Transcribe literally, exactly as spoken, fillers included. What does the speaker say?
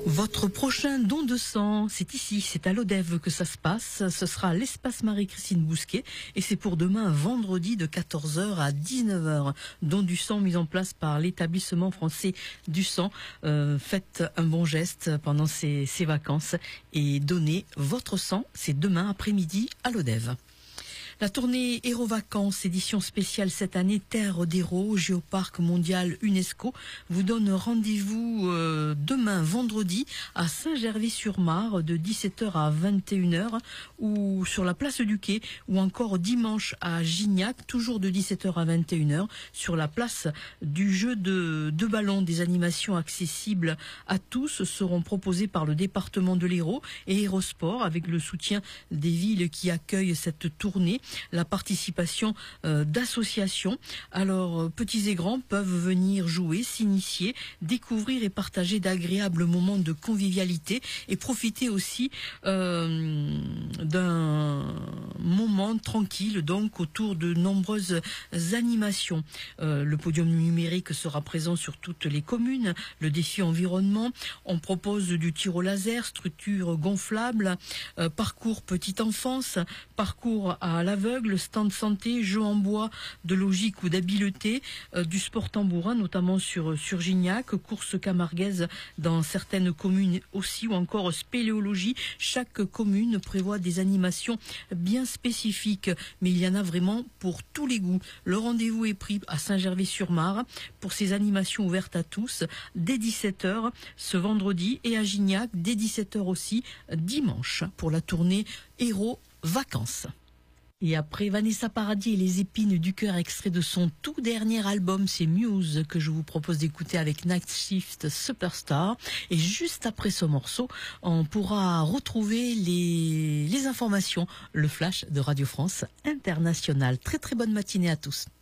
Votre prochain don de sang, c'est ici, c'est à l'Odève que ça se passe. Ce sera à l'espace Marie-Christine Bousquet et c'est pour demain, vendredi de quatorze heures à dix-neuf heures. Don du sang mis en place par l'établissement français du sang. Euh, faites un bon geste pendant ces, ces vacances et donnez votre sang. C'est demain après-midi à l'Odève. La tournée Héros Vacances, édition spéciale cette année, Terre d'Héros, Géoparc mondial UNESCO, vous donne rendez-vous euh, demain vendredi à Saint-Gervais-sur-Marne de dix-sept heures à vingt et une heures ou sur la place du Quai, ou encore dimanche à Gignac, toujours de dix-sept heures à vingt et une heures sur la place du jeu de, de ballon. Des animations accessibles à tous seront proposées par le département de l'Hérault et Hérosport avec le soutien des villes qui accueillent cette tournée. La participation euh, d'associations. Alors, euh, petits et grands peuvent venir jouer, s'initier, découvrir et partager d'agréables moments de convivialité et profiter aussi euh, d'un moment tranquille, donc autour de nombreuses animations. Euh, le podium numérique sera présent sur toutes les communes. Le défi environnement. On propose du tir au laser, structure gonflable, euh, parcours petite enfance, parcours à l'aveugle, stand santé, jeux en bois de logique ou d'habileté, euh, du sport tambourin, notamment sur, sur Gignac, course camarguaise dans certaines communes aussi, ou encore spéléologie. Chaque commune prévoit des animations bien spécifiques, mais il y en a vraiment pour tous les goûts. Le rendez-vous est pris à Saint-Gervais-sur-Marne pour ces animations ouvertes à tous dès dix-sept heures ce vendredi et à Gignac dès dix-sept heures aussi dimanche pour la tournée Héros Vacances. Et après Vanessa Paradis et les épines du cœur, extrait de son tout dernier album, c'est Muse, que je vous propose d'écouter avec Night Shift Superstar. Et juste après ce morceau, on pourra retrouver les, les informations, le flash de Radio France Internationale. Très très bonne matinée à tous.